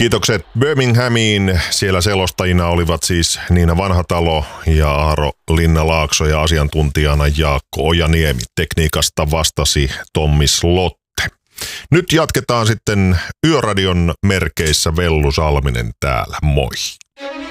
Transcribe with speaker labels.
Speaker 1: Kiitokset Birminghamiin. Siellä selostajina olivat siis Niina Vanhatalo ja Aaro Linna-Laakso ja asiantuntijana Jaakko Ojaniemi. Tekniikasta vastasi Tommi Slotte. Nyt jatketaan sitten Yöradion merkeissä. Vellu Salminen täällä. Moi.